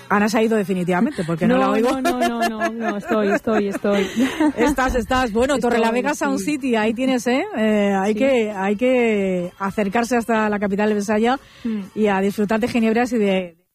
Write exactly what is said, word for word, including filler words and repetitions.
Ana se ha ido definitivamente, porque no, no la oigo. No, no, no, no, no, estoy, estoy, estoy. Estás, estás. Bueno, estoy, Torrelavega Sound sí. City, ahí tienes, ¿eh? eh hay, sí. que, hay que acercarse hasta la capital de Besaya mm. y a disfrutar de ginebras y de...